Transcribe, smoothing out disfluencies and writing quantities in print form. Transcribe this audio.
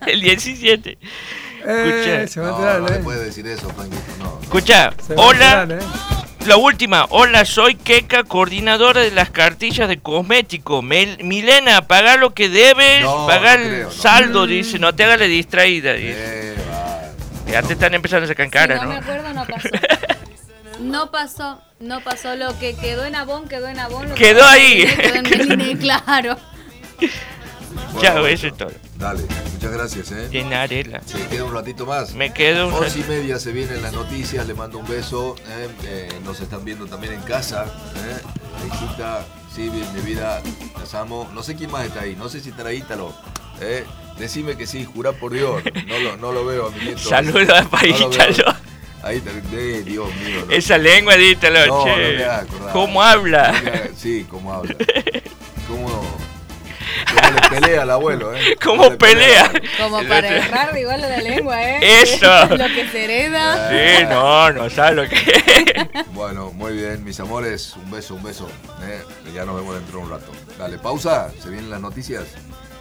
El 17. Escucha. Se va a enterar, No le puede decir eso, Franquito, no. Escucha, hola. La última, hola, soy Keka, coordinadora de las cartillas de cosmético. Milena, paga lo que debes, paga el saldo, dice, no te hagas la distraída. Ya te están empezando a sacar cara, no ¿no? me acuerdo, no pasó. No pasó lo que quedó en Avon, quedó ahí. Quedó en Melina, claro. Bueno, Chao, eso es todo. Dale, muchas gracias, De Narela. Se queda un ratito más. Me quedo un 11:30 se vienen las noticias, le mando un beso. Nos están viendo también en casa. Hijita, sí, mi vida, las amo. No sé quién más está ahí, no sé si estará Ítalo. Decime que sí, jurá por Dios. No lo veo a mi nieto. Saludos a Ítalo. Ahí Dios mío. No. Esa lengua de Ítalo, no, che. No me hagas acordar. ¿Cómo habla? Sí, cómo habla. ¿Cómo le pelea al abuelo, ¿Cómo pelea? Como para errar igual la lengua, Eso. Lo que se hereda. Sí, no sabe lo que es. Bueno, muy bien, mis amores, un beso. Ya nos vemos dentro de un rato. Dale, pausa, se vienen las noticias.